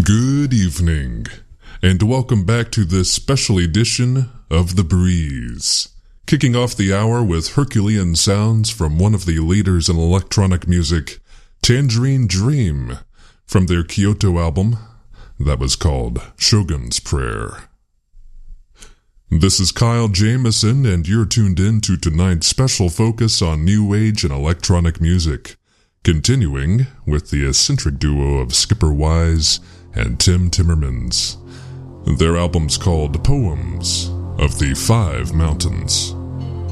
Good evening, and welcome back to this special edition of The Breeze. Kicking off the hour with Herculean sounds from one of the leaders in electronic music, Tangerine Dream, from their Kyoto album that was called Shogun's Prayer. This is Kyle Jameson, and you're tuned in to tonight's special focus on new age and electronic music, continuing with the eccentric duo of Skipper Wise and Tim Timmermans. Their album's called Poems of the Five Mountains.